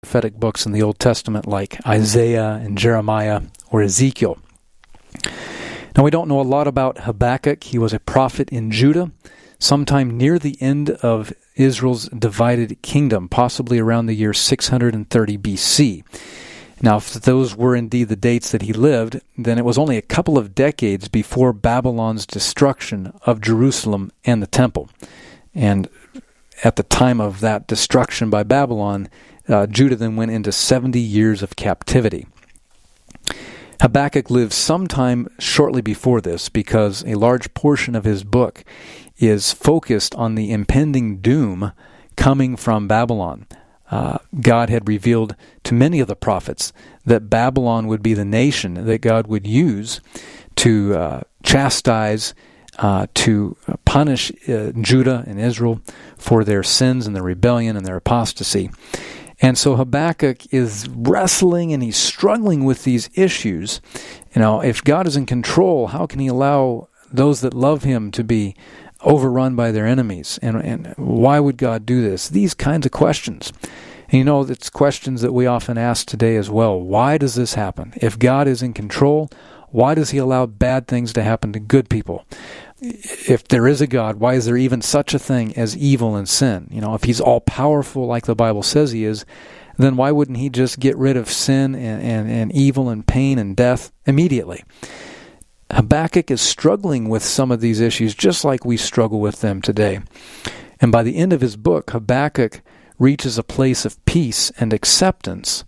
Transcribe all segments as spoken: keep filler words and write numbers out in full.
prophetic books in the Old Testament like Isaiah and Jeremiah or Ezekiel. Now, we don't know a lot about Habakkuk. He was a prophet in Judah, sometime near the end of Israel's divided kingdom, possibly around the year six hundred thirty B C. Now, if those were indeed the dates that he lived, then it was only a couple of decades before Babylon's destruction of Jerusalem and the temple. And at the time of that destruction by Babylon, uh, Judah then went into seventy years of captivity. Habakkuk lived sometime shortly before this because a large portion of his book is focused on the impending doom coming from Babylon. Uh, God had revealed to many of the prophets that Babylon would be the nation that God would use to uh, chastise, uh, to punish uh, Judah and Israel for their sins and their rebellion and their apostasy. And so Habakkuk is wrestling and he's struggling with these issues. You know, if God is in control, how can he allow those that love him to be overrun by their enemies? And, and why would God do this? These kinds of questions. And you know, it's questions that we often ask today as well. Why does this happen? If God is in control, why does he allow bad things to happen to good people? If there is a God, why is there even such a thing as evil and sin? You know, if he's all-powerful like the Bible says he is, then why wouldn't he just get rid of sin and, and, and evil and pain and death immediately? Habakkuk is struggling with some of these issues just like we struggle with them today. And by the end of his book, Habakkuk reaches a place of peace and acceptance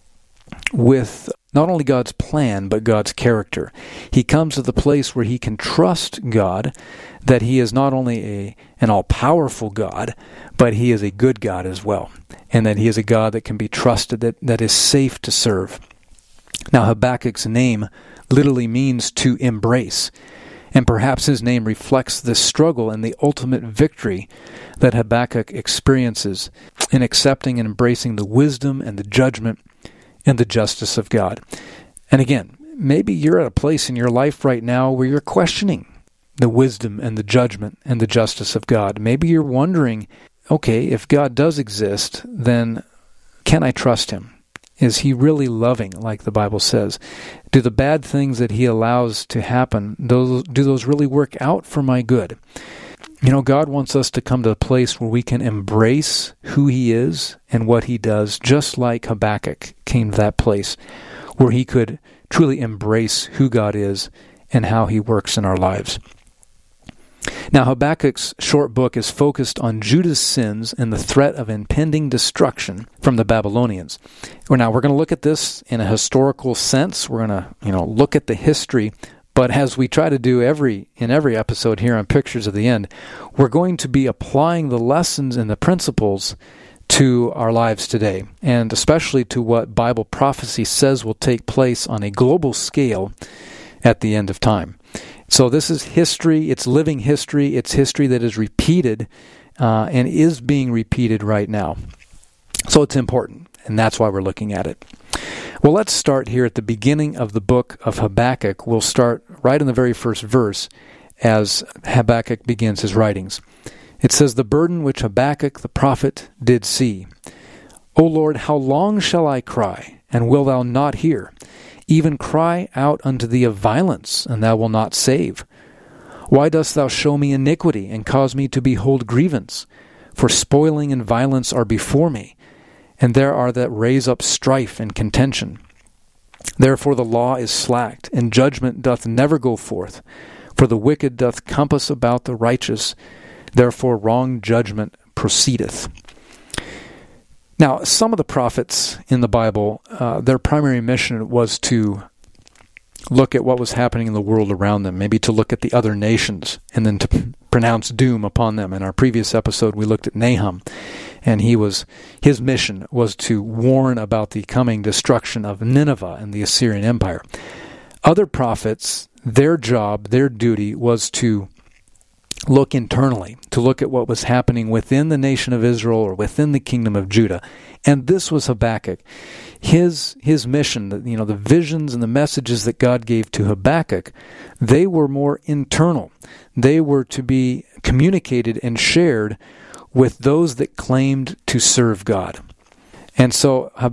with not only God's plan, but God's character. He comes to the place where he can trust God, that he is not only a an all-powerful God, but he is a good God as well, and that he is a God that can be trusted, that, that is safe to serve. Now, Habakkuk's name literally means to embrace, and perhaps his name reflects the struggle and the ultimate victory that Habakkuk experiences in accepting and embracing the wisdom and the judgment and the justice of God. And again, maybe you're at a place in your life right now where you're questioning the wisdom and the judgment and the justice of God. Maybe you're wondering, okay, if God does exist, then can I trust him? Is he really loving, like the Bible says? Do the bad things that he allows to happen, those, do those really work out for my good? You know, God wants us to come to a place where we can embrace who he is and what he does, just like Habakkuk came to that place where he could truly embrace who God is and how he works in our lives. Now, Habakkuk's short book is focused on Judah's sins and the threat of impending destruction from the Babylonians. Now, we're going to look at this in a historical sense. We're going to, you know, look at the history. But as we try to do every in every episode here on Pictures of the End, we're going to be applying the lessons and the principles to our lives today, and especially to what Bible prophecy says will take place on a global scale at the end of time. So this is history, it's living history, it's history that is repeated uh, and is being repeated right now. So it's important, and that's why we're looking at it. Well, let's start here at the beginning of the book of Habakkuk. We'll start right in the very first verse as Habakkuk begins his writings. It says, "The burden which Habakkuk the prophet did see. O Lord, how long shall I cry, and wilt thou not hear? Even cry out unto thee of violence, and thou wilt not save. Why dost thou show me iniquity, and cause me to behold grievance? For spoiling and violence are before me, and there are that raise up strife and contention. Therefore the law is slacked, and judgment doth never go forth. For the wicked doth compass about the righteous, therefore wrong judgment proceedeth." Now, some of the prophets in the Bible, uh, their primary mission was to look at what was happening in the world around them, maybe to look at the other nations, and then to p- pronounce doom upon them. In our previous episode, we looked at Nahum, and he was his mission was to warn about the coming destruction of Nineveh and the Assyrian Empire. Other prophets, their job, their duty was to look internally, to look at what was happening within the nation of Israel or within the kingdom of Judah. And this was Habakkuk. His his mission, the, you know, the visions and the messages that God gave to Habakkuk, they were more internal. They were to be communicated and shared with those that claimed to serve God. And so